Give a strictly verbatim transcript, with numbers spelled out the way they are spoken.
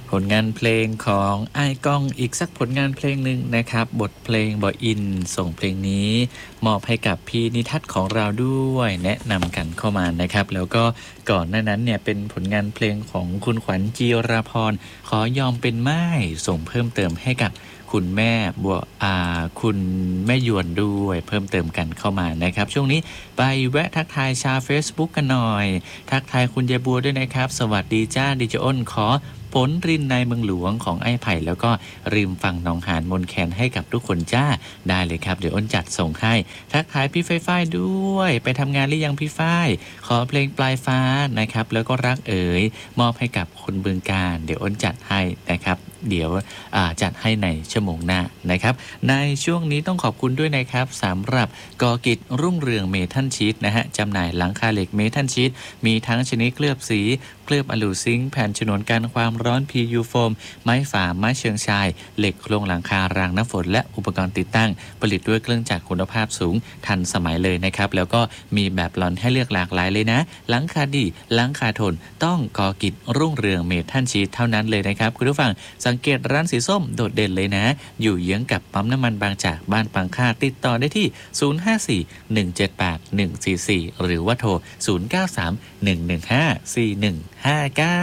ผลงานเพลงของอ้ายก้องอีกสักผลงานเพลงหนึ่งนะครับบทเพลงบ่อินส่งเพลงนี้มอบให้กับพี่นิทัศน์ของเราด้วยแนะนำกันเข้ามานะครับแล้วก็ก่อนหน้านั้นเนี่ยเป็นผลงานเพลงของคุณขวัญจีราพรขอยอมเป็นไม้ส่งเพิ่มเติมให้กับคุณแม่บัวอาคุณแม่ยวนด้วยเพิ่มเติมกันเข้ามานะครับช่วงนี้ไปแวะทักทายชาว Facebook กันหน่อยทักทายคุณยายบัวด้วยนะครับสวัสดีจ้าดิจอ้นขอผลรินในเมืองหลวงของไอ้ไผ่แล้วก็ริมฝั่งหนองหานมนแคนให้กับทุกคนจ้าได้เลยครับเดี๋ยวอ้นจัดส่งให้ทักทายพี่ฝ้ายฝ้ายด้วยไปทำงานหรือยังพี่ฝ้ายขอเพลงปลายฟ้านะครับแล้วก็รักเอ๋ยมอบให้กับคนบึงกาฬเดี๋ยวอ้นจัดให้นะครับเดี๋ยวจัดให้ในชั่วโมงหน้านะครับในช่วงนี้ต้องขอบคุณด้วยนะครับสำหรับกอกิจรุ่งเรืองเมทัลชีทนะฮะจำหน่ายหลังคาเหล็กเมทัลชีทมีทั้งชนิดเคลือบสีเคลือบอลูซิงค์แผ่นฉนวนกันความร้อน พี ยู โฟมไม้ฝาไม้เชิงชายเหล็กโครงหลังคารางน้ำฝนและอุปกรณ์ติดตั้งผลิตด้วยเครื่องจักรคุณภาพสูงทันสมัยเลยนะครับแล้วก็มีแบบลอนให้เลือกหลากหลายเลยนะหลังคาดีหลังคาทนต้องกอกิจรุ่งเรืองเมทัลชีทเท่านั้นเลยนะครับคุณผู้ฟังสังเกตร้านสีส้มโดดเด่นเลยนะอยู่เยื้องกับปั๊มน้ำมันบางจากบ้านปังค่าติดต่อได้ที่ศูนย์ ห้า สี่ หนึ่ง เจ็ด แปด หนึ่ง สี่ สี่หรือว่าโทรศูนย์ เก้า สาม หนึ่ง หนึ่ง ห้า สี่ หนึ่ง ห้า เก้า